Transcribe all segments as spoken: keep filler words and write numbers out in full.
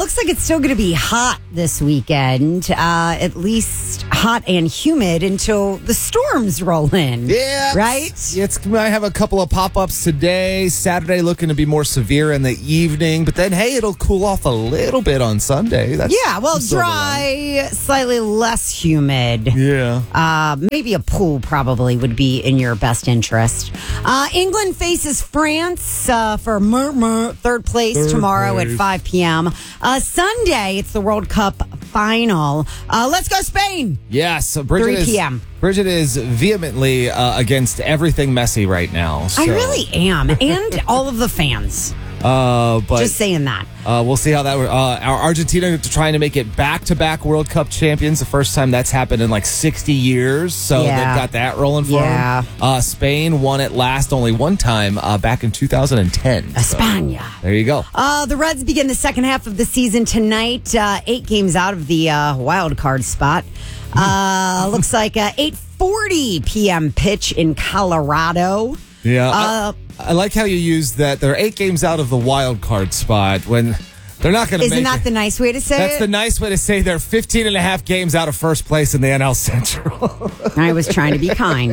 looks like it's still going to be hot this weekend, uh, at least hot and humid until the storms roll in. Yeah. Right? It's I have a couple of pop-ups today. Saturday looking to be more severe in the evening, but then, hey, it'll cool off a little bit on Sunday. That's Yeah, well, dry, slightly less humid. Yeah. Uh, maybe a pool probably would be in your best interest. Uh, England faces France uh, for mer- mer- third place Third tomorrow place. at five p.m. Uh, Sunday, it's the World Cup final. Uh, let's go Spain. Yes. So Bridget three is- p.m. Bridget is vehemently uh, against everything Messi right now. So, I really am. And all of the fans. Uh, but Just saying that. uh, we'll see how that. Uh, our Argentina trying to make it back-to-back World Cup champions. The first time that's happened in like sixty years. So Yeah. they've got that rolling for Yeah. them. Uh, Spain won it last only one time uh, back in two thousand ten. So, España. there you go. Uh, the Reds begin the second half of the season tonight. Uh, eight games out of the uh, wild card spot. Uh, looks like a eight forty p.m. pitch in Colorado. Yeah. Uh, I, I like how you use that. They're eight games out of the wild card spot when they're not going to make Isn't that it. the nice way to say That's it? the nice way to say they're fifteen and a half games out of first place in the N L Central. I was trying to be kind.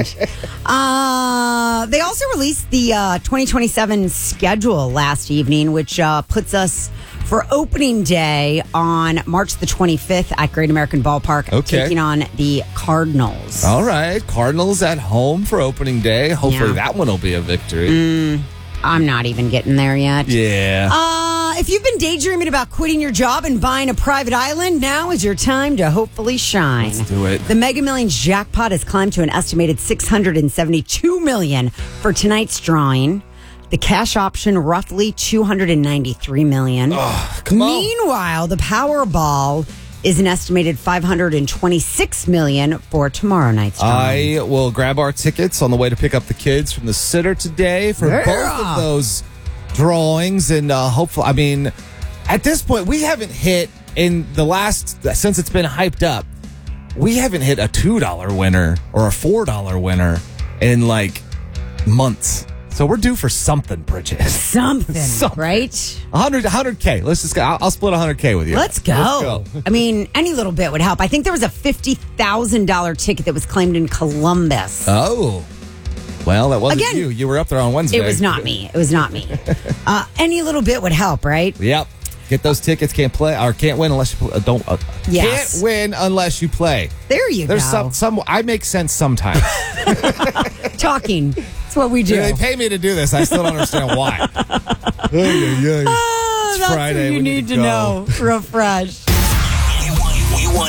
Uh, they also released the uh, twenty twenty-seven schedule last evening, which uh, puts us for opening day on March the twenty-fifth at Great American Ballpark, Okay. taking on the Cardinals. All right. Cardinals at home for opening day. Hopefully Yeah. that one will be a victory. I'm not even getting there yet. Yeah. Uh, if you've been daydreaming about quitting your job and buying a private island, now is your time to hopefully shine. Let's do it. The Mega Millions jackpot has climbed to an estimated six hundred seventy-two million dollars for tonight's drawing. The cash option, roughly two hundred ninety-three million dollars. Oh, come on. Meanwhile, the Powerball is an estimated five hundred twenty-six million dollars for tomorrow night's drawing. I will grab our tickets on the way to pick up the kids from the sitter today for Yeah. both of those drawings. And uh, hopefully, I mean, at this point, we haven't hit in the last, since it's been hyped up, we haven't hit a two dollar winner or a four dollar winner in like months. So we're due for something, Bridget. Something, Something. right? one hundred, one hundred K. Let's just go. I'll, I'll split one hundred K with you. Let's go. Let's go. I mean, any little bit would help. I think there was a fifty thousand dollars ticket that was claimed in Columbus. Oh. Well, that wasn't Again, you. You were up there on Wednesday. It was not me. It was not me. Uh, any little bit would help, right? Yep. Get those tickets. Can't play or can't win unless you play. Uh, don't. Uh, Yes. Can't win unless you play. There you There's go. some. Some. I make sense sometimes. Talking. That's what we do. They pay me to do this. I still don't understand why. Ay, ay, ay. Oh, It's that's Friday. what you We need, need to to go. know. Refresh.